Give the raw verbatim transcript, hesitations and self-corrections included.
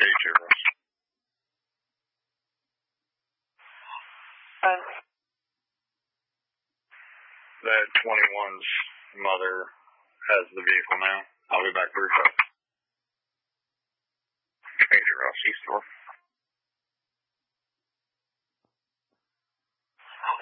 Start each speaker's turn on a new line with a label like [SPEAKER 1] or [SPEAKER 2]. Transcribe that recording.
[SPEAKER 1] eighty-two, Russ.
[SPEAKER 2] Uh,
[SPEAKER 1] that twenty-one's mother has the vehicle now. I'll be back pretty fast. eighty, Russ, East Door.